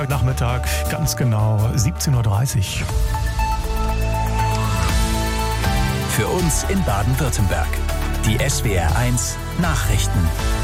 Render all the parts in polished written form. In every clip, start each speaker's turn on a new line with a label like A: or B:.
A: Nachmittag, ganz genau 17:30 Uhr.
B: Für uns in Baden-Württemberg. Die SWR1 Nachrichten.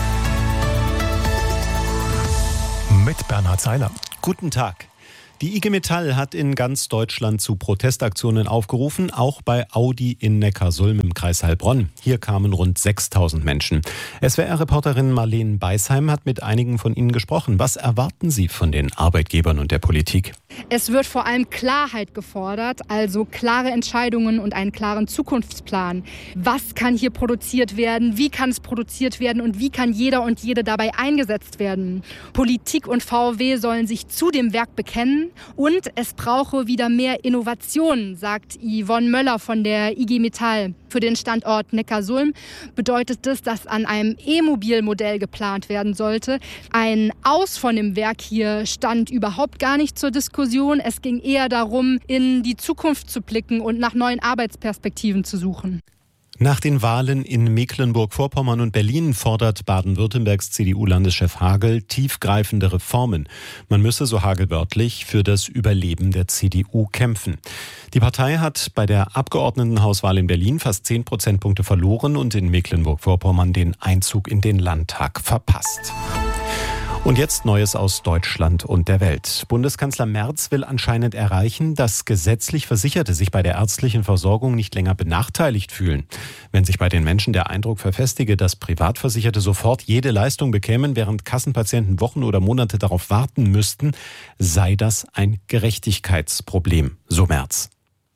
A: Mit Bernhard Seiler.
C: Guten Tag. Die IG Metall hat in ganz Deutschland zu Protestaktionen aufgerufen, auch bei Audi in Neckarsulm im Kreis Heilbronn. Hier kamen rund 6.000 Menschen. SWR-Reporterin Marlene Beisheim hat mit einigen von ihnen gesprochen. Was erwarten Sie von den Arbeitgebern und der Politik?
D: Es wird vor allem Klarheit gefordert, also klare Entscheidungen und einen klaren Zukunftsplan. Was kann hier produziert werden, wie kann es produziert werden und wie kann jeder und jede dabei eingesetzt werden? Politik und VW sollen sich zu dem Werk bekennen. Und es brauche wieder mehr Innovationen, sagt Yvonne Möller von der IG Metall. Für den Standort Neckarsulm bedeutet das, dass an einem E-Mobil-Modell geplant werden sollte. Ein Aus von dem Werk hier stand überhaupt gar nicht zur Diskussion. Es ging eher darum, in die Zukunft zu blicken und nach neuen Arbeitsperspektiven zu suchen.
C: Nach den Wahlen in Mecklenburg-Vorpommern und Berlin fordert Baden-Württembergs CDU-Landeschef Hagel tiefgreifende Reformen. Man müsse, so Hagel wörtlich, für das Überleben der CDU kämpfen. Die Partei hat bei der Abgeordnetenhauswahl in Berlin fast 10 Prozentpunkte verloren und in Mecklenburg-Vorpommern den Einzug in den Landtag verpasst. Und jetzt Neues aus Deutschland und der Welt. Bundeskanzler Merz will anscheinend erreichen, dass gesetzlich Versicherte sich bei der ärztlichen Versorgung nicht länger benachteiligt fühlen. Wenn sich bei den Menschen der Eindruck verfestige, dass Privatversicherte sofort jede Leistung bekämen, während Kassenpatienten Wochen oder Monate darauf warten müssten, sei das ein Gerechtigkeitsproblem, so Merz.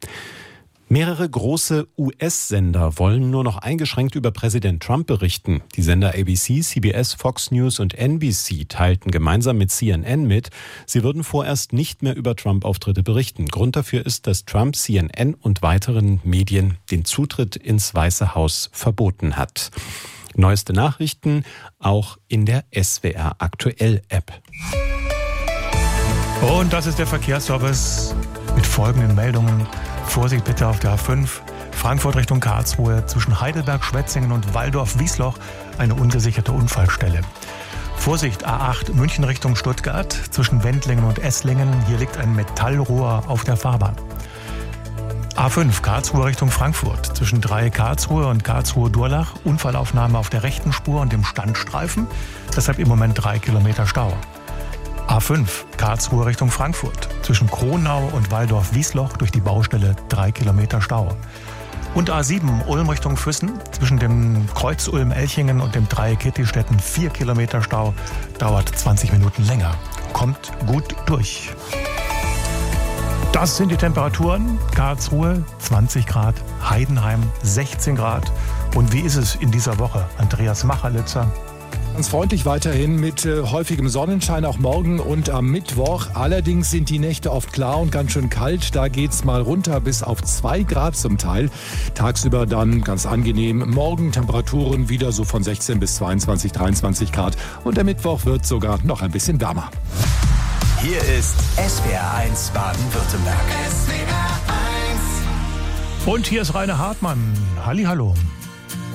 C: Mehrere große US-Sender wollen nur noch eingeschränkt über Präsident Trump berichten. Die Sender ABC, CBS, Fox News und NBC teilten gemeinsam mit CNN mit, sie würden vorerst nicht mehr über Trump-Auftritte berichten. Grund dafür ist, dass Trump CNN und weiteren Medien den Zutritt ins Weiße Haus verboten hat. Neueste Nachrichten auch in der SWR Aktuell App.
A: Und das ist der Verkehrsservice mit folgenden Meldungen. Vorsicht bitte auf der A5, Frankfurt Richtung Karlsruhe, zwischen Heidelberg, Schwetzingen und Walldorf-Wiesloch eine ungesicherte Unfallstelle. Vorsicht A8, München Richtung Stuttgart, zwischen Wendlingen und Esslingen, hier liegt ein Metallrohr auf der Fahrbahn. A5, Karlsruhe Richtung Frankfurt, zwischen Dreieck Karlsruhe und Karlsruhe-Durlach, Unfallaufnahme auf der rechten Spur und dem Standstreifen, deshalb im Moment 3 Kilometer Stau. A5, Karlsruhe Richtung Frankfurt, zwischen Kronau und Walldorf-Wiesloch durch die Baustelle 3 Kilometer Stau. Und A7, Ulm Richtung Füssen, zwischen dem Kreuz Ulm-Elchingen und dem Dreieck Kittistetten 4 Kilometer Stau, dauert 20 Minuten länger. Kommt gut durch. Das sind die Temperaturen. Karlsruhe 20 Grad, Heidenheim 16 Grad. Und wie ist es in dieser Woche? Andreas Macherlitzer.
E: Ganz freundlich weiterhin mit häufigem Sonnenschein auch morgen und am Mittwoch. Allerdings sind die Nächte oft klar und ganz schön kalt. Da geht's mal runter bis auf 2 Grad zum Teil. Tagsüber dann ganz angenehm. Morgen Temperaturen wieder so von 16 bis 22, 23 Grad. Und der Mittwoch wird sogar noch ein bisschen wärmer.
B: Hier ist SWR1 Baden-Württemberg.
A: Und hier ist Rainer Hartmann. Hallihallo.